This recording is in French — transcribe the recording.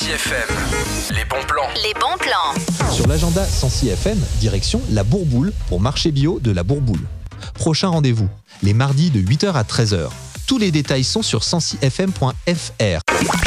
Sancy FM. Les bons plans. Les bons plans. Sur l'agenda Sancy FM, direction la Bourboule pour marché bio de la Bourboule. Prochain rendez-vous, les mardis de 8h à 13h. Tous les détails sont sur sancyfm.fr.